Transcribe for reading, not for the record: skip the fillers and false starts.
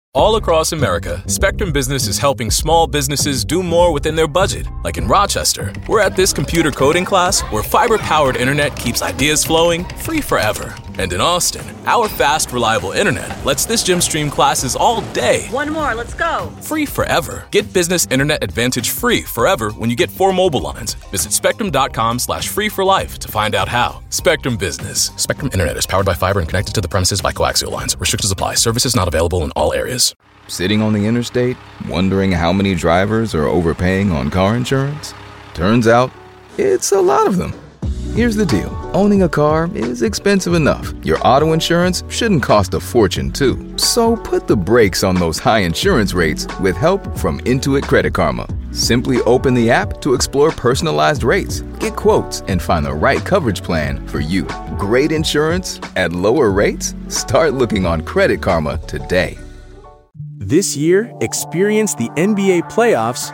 All across America, Spectrum Business is helping small businesses do more within their budget. Like in Rochester, we're at this computer coding class where fiber-powered internet keeps ideas flowing free forever. And in Austin, our fast, reliable internet lets this gym stream classes all day. One more, let's go. Free forever. Get Business Internet Advantage free forever when you get 4 mobile lines. Visit spectrum.com/free for life to find out how. Spectrum Business. Spectrum Internet is powered by fiber and connected to the premises by coaxial lines. Restrictions apply. Services not available in all areas. Sitting on the interstate, wondering how many drivers are overpaying on car insurance? Turns out, it's a lot of them. Here's the deal. Owning a car is expensive enough. Your auto insurance shouldn't cost a fortune, too. So put the brakes on those high insurance rates with help from Intuit Credit Karma. Simply open the app to explore personalized rates, get quotes, and find the right coverage plan for you. Great insurance at lower rates? Start looking on Credit Karma today. This year, experience the NBA playoffs